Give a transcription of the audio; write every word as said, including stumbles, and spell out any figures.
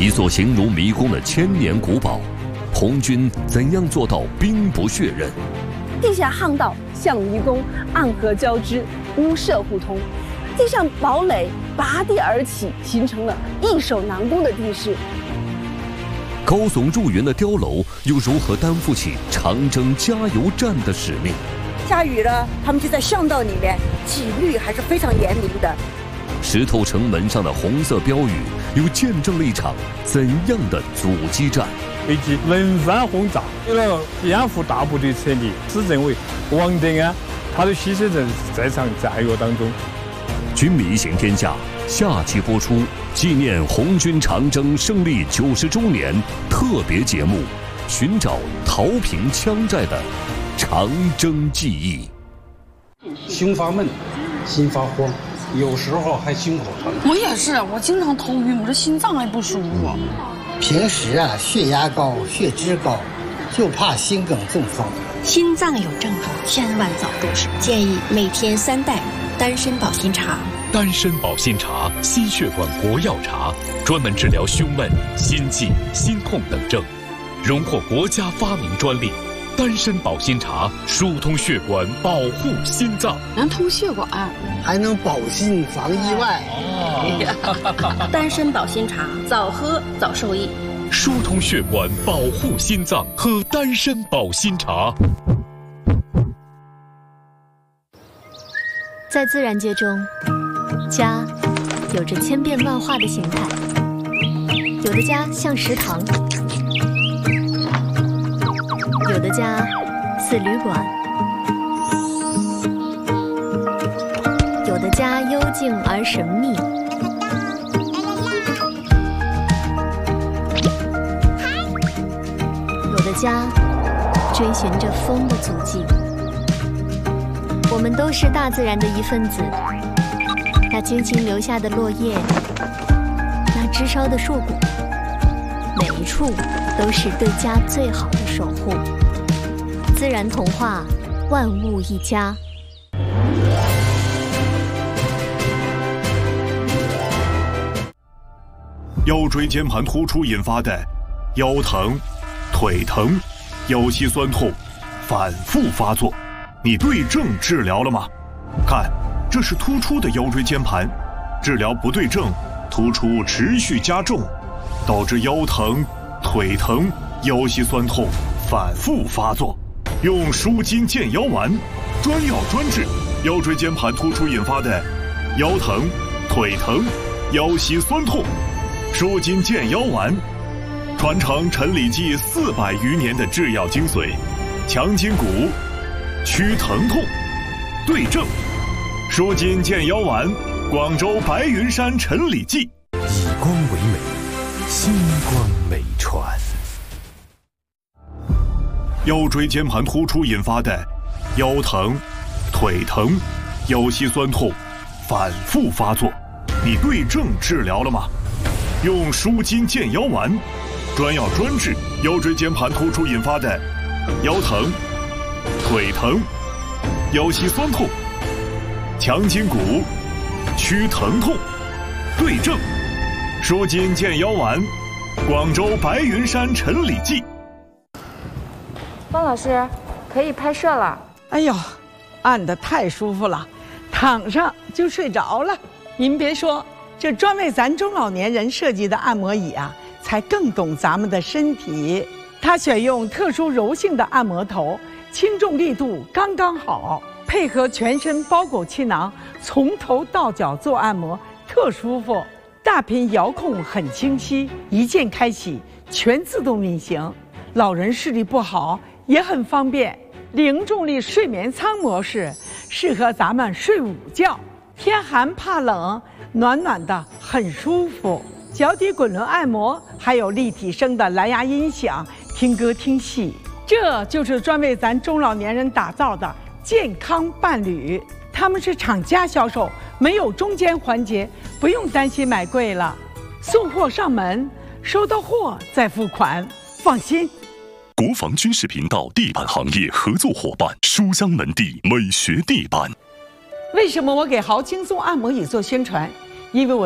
一座形如迷宫的千年古堡，红军怎样做到兵不血刃？ 地下巷道像迷宫，暗河交织，屋舍互通。地上堡垒拔地而起，形成了易守难攻的地势。 高耸入云的碉楼又如何担负起长征加油站的使命？ 下雨了，他们就在巷道里面，纪律还是非常严明的。 石头城门上的红色标语又见证了一场怎样的阻击战？ 飞机轮番轰炸，为了掩护大部队撤离，自认为王德安他的牺牲者在场战役当中。 军迷行天下下期播出，纪念红军长征胜利九十周年特别节目，寻找桃坪枪寨的长征记忆。 胸发闷，心发慌，有时候还心口疼。 我也是，我经常头晕，我这心脏还不舒服。 平时啊，血压高，血脂高，就怕心梗中风。 心脏有症状，千万早重视。建议每天三袋丹参保心茶。 丹参保心茶，心血管国药茶，专门治疗胸闷、心悸、心痛等症，荣获国家发明专利。丹参保心茶疏通血管，保护心脏， 能通血管， 还能保心防意外。 哦、丹参保心茶，早喝早受益。 疏通血管，保护心脏，喝丹参保心茶。 在自然界中，家有着千变万化的形态，有的家像食堂，有的家似旅馆，有的家幽静而神秘，有的家追寻着风的足迹。我们都是大自然的一份子，那轻轻留下的落叶，那枝梢的树骨，每一处都是对家最好的守护。自然童话，万物一家。 腰椎间盘突出引发的腰疼、腿疼、腰膝酸痛反复发作，你对症治疗了吗？看，这是突出的腰椎间盘，治疗不对症，突出持续加重，导致腰疼、腿疼、腰膝酸痛反复发作。用舒筋健腰丸，专药专治腰椎间盘突出引发的腰疼、腿疼、腰膝酸痛。舒筋健腰丸，传承陈李济四百余年的制药精髓，强筋骨，祛疼痛，对症。舒筋健腰丸，广州白云山陈李济。 以光为美，星光美传。 腰椎间盘突出引发的腰疼、腿疼、腰膝酸痛反复发作，你对症治疗了吗？用舒筋健腰丸，专药专治腰椎间盘突出引发的腰疼、腿疼、腰膝酸痛，强筋骨，祛疼痛，对症。舒筋健腰丸，广州白云山陈李济。 方老师，可以拍摄了。 哎呦，按得太舒服了，躺上就睡着了。您别说，这专为咱中老年人设计的按摩椅啊，才更懂咱们的身体。它选用特殊柔性的按摩头，轻重力度刚刚好，配合全身包裹气囊，从头到脚做按摩，特舒服。大屏遥控很清晰，一键开启，全自动运行。老人视力不好也很方便。零重力睡眠舱模式适合咱们睡午觉，天寒怕冷，暖暖的很舒服。脚底滚轮按摩，还有立体声的蓝牙音响，听歌听戏。这就是专为咱中老年人打造的健康伴侣。他们是厂家销售，没有中间环节，不用担心买贵了。送货上门，收到货再付款，放心。 国防军事频道地板行业合作伙伴书香门第美学地板。 为什么我给豪轻松按摩椅做宣传？因为我